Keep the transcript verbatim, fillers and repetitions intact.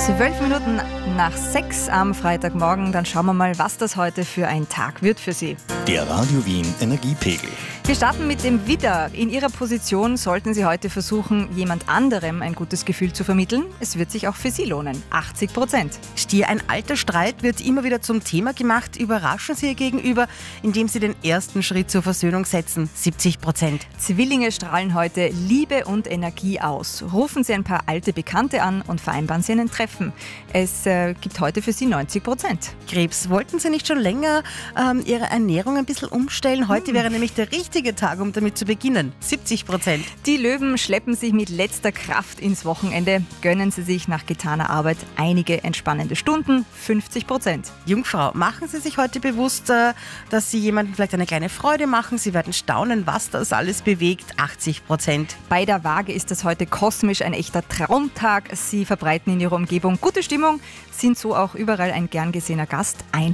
Zwölf Minuten nach sechs am Freitagmorgen. Dann schauen wir mal, was das heute für ein Tag wird für Sie. Der Radio Wien Energiepegel. Wir starten mit dem Widder. In Ihrer Position sollten Sie heute versuchen, jemand anderem ein gutes Gefühl zu vermitteln. Es wird sich auch für Sie lohnen. achtzig Prozent. Stier, ein alter Streit wird immer wieder zum Thema gemacht. Überraschen Sie Ihr Gegenüber, indem Sie den ersten Schritt zur Versöhnung setzen. siebzig Prozent. Zwillinge strahlen heute Liebe und Energie aus. Rufen Sie ein paar alte Bekannte an und vereinbaren Sie einen Treffen. Es äh, gibt heute für Sie neunzig Prozent. Krebs, wollten Sie nicht schon länger ähm, Ihre Ernährung ein bisschen umstellen? Heute hm. wäre nämlich der richtige Tag, um damit zu beginnen. siebzig Prozent. Die Löwen schleppen sich mit letzter Kraft ins Wochenende. Gönnen Sie sich nach getaner Arbeit einige entspannende Stunden. fünfzig Prozent. Jungfrau, machen Sie sich heute bewusst, äh, dass Sie jemandem vielleicht eine kleine Freude machen. Sie werden staunen, was das alles bewegt. achtzig Prozent. Bei der Waage ist es heute kosmisch ein echter Traumtag. Sie verbreiten in Ihrer Umgebung gute Stimmung, sind so auch überall ein gern gesehener Gast.